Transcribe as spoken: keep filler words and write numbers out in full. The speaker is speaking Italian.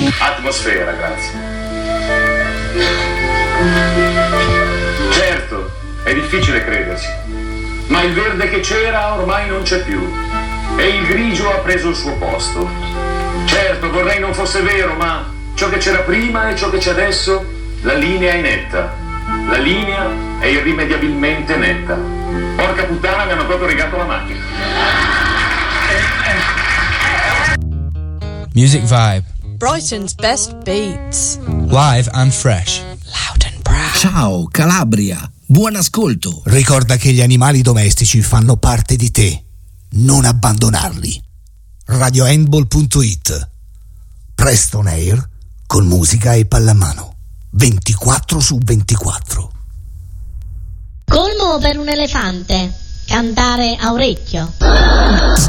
Atmosfera, grazie. Certo, è difficile credersi, ma il verde che c'era ormai non c'è più e il grigio ha preso il suo posto. Certo, vorrei non fosse vero, ma ciò che c'era prima e ciò che c'è adesso, la linea è netta. La linea è irrimediabilmente netta. Porca puttana, mi hanno proprio rigato la macchina. Music Vibe. Brighton's best beats. Live and fresh. Loud and proud. Ciao Calabria, buon ascolto. Ricorda che gli animali domestici fanno parte di te. Non abbandonarli. radiohandball punto it. Preston Air con musica e pallamano. ventiquattro su ventiquattro. Colmo per un elefante. Cantare a orecchio.